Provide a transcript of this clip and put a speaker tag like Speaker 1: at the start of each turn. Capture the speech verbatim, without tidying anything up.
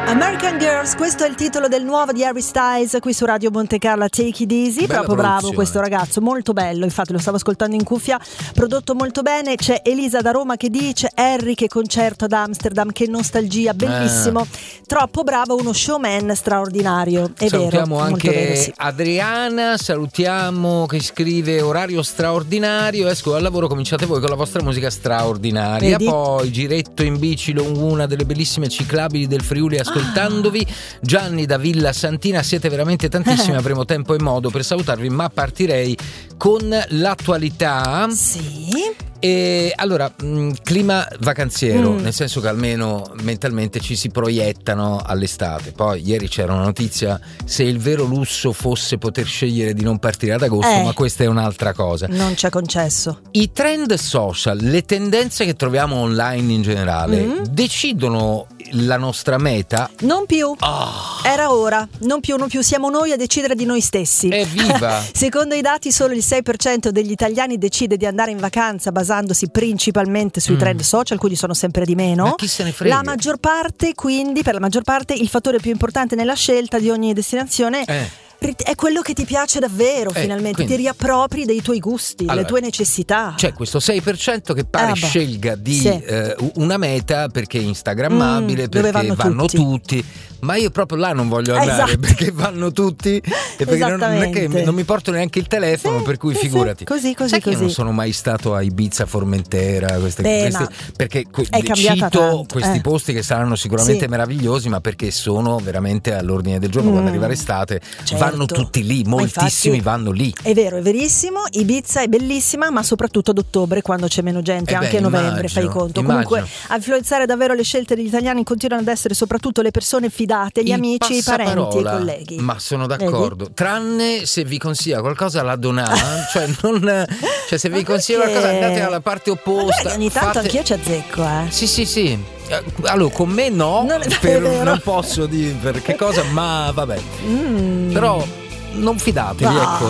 Speaker 1: American Girls, questo è il titolo del nuovo di Harry Styles qui su Radio Monte Carlo, Take It Easy.
Speaker 2: Bella
Speaker 1: proprio bravo questo ragazzo, molto bello, infatti lo stavo ascoltando in cuffia, prodotto molto bene. C'è Elisa da Roma che dice: Harry, che concerto ad Amsterdam, che nostalgia, bellissimo, eh. troppo bravo, uno showman straordinario. È
Speaker 2: salutiamo
Speaker 1: vero,
Speaker 2: anche
Speaker 1: vero, sì.
Speaker 2: Adriana, salutiamo, che scrive: orario straordinario, esco al lavoro, cominciate voi con la vostra musica straordinaria.
Speaker 1: Vedi?
Speaker 2: Poi giretto in bici lungo una delle bellissime ciclabili del Friuli ascoltandovi. Gianni da Villa Santina, siete veramente tantissimi, avremo tempo e modo per salutarvi, ma partirei con l'attualità.
Speaker 1: Sì.
Speaker 2: E allora, mh, clima vacanziero,
Speaker 1: mm.
Speaker 2: nel senso che almeno mentalmente ci si proiettano all'estate. Poi ieri c'era una notizia: se il vero lusso fosse poter scegliere di non partire ad agosto,
Speaker 1: eh,
Speaker 2: ma questa è un'altra cosa.
Speaker 1: Non c'è concesso.
Speaker 2: I trend social, le tendenze che troviamo online in generale, mm. decidono la nostra meta?
Speaker 1: Non più.
Speaker 2: Oh.
Speaker 1: Era ora. Non più, non più. Siamo noi a decidere di noi stessi.
Speaker 2: Evviva!
Speaker 1: Secondo i dati, solo il sei per cento degli italiani decide di andare in vacanza basandosi principalmente sui mm. trend social, quindi sono sempre di meno.
Speaker 2: Ma chi se ne frega?
Speaker 1: La maggior parte, quindi, per la maggior parte, il fattore più importante nella scelta di ogni destinazione eh. è quello che ti piace davvero, eh, finalmente quindi ti riappropri dei tuoi gusti, allora, le tue necessità.
Speaker 2: C'è questo sei per cento che pare
Speaker 1: ah,
Speaker 2: scelga di
Speaker 1: sì.
Speaker 2: eh, una meta perché è instagrammabile, mm, perché vanno, vanno tutti. tutti ma io proprio là non voglio andare, esatto. perché vanno tutti e perché non, non è che non mi porto neanche il telefono, sì, per cui sì, figurati.
Speaker 1: Sì, così così
Speaker 2: Sai
Speaker 1: così.
Speaker 2: Che io non sono mai stato a Ibiza, Formentera, queste,
Speaker 1: Beh,
Speaker 2: queste perché
Speaker 1: è
Speaker 2: cito
Speaker 1: tanto.
Speaker 2: questi
Speaker 1: eh.
Speaker 2: posti che saranno sicuramente
Speaker 1: sì.
Speaker 2: meravigliosi, ma perché sono veramente all'ordine del giorno. mm. Quando arriva l'estate, certo. vanno tutti lì, moltissimi
Speaker 1: infatti,
Speaker 2: vanno lì.
Speaker 1: È vero, è verissimo. Ibiza è bellissima, ma soprattutto ad ottobre, quando c'è meno gente,
Speaker 2: eh
Speaker 1: anche
Speaker 2: beh,
Speaker 1: a novembre,
Speaker 2: immagino,
Speaker 1: fai conto.
Speaker 2: immagino.
Speaker 1: Comunque a influenzare davvero le scelte degli italiani continuano ad essere soprattutto le persone fidate, gli
Speaker 2: il
Speaker 1: amici, i parenti e i colleghi.
Speaker 2: Ma sono d'accordo.
Speaker 1: Vedi?
Speaker 2: Tranne se vi consiglia qualcosa la Donà, cioè non cioè se vi consiglia qualcosa andate alla parte opposta.
Speaker 1: Vabbè, ogni tanto
Speaker 2: fate...
Speaker 1: anch'io ci azzecco, eh.
Speaker 2: Sì, sì, sì. Allora, con me no,
Speaker 1: non,
Speaker 2: per, non posso dire per che cosa, ma vabbè. Mm. Però non fidatevi, ecco.